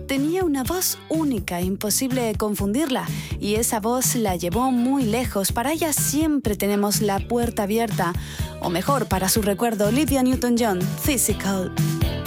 Tenía una voz única, imposible de confundirla, y esa voz la llevó muy lejos. Para ella siempre tenemos la puerta abierta, o mejor, para su recuerdo, Olivia Newton-John, Physical.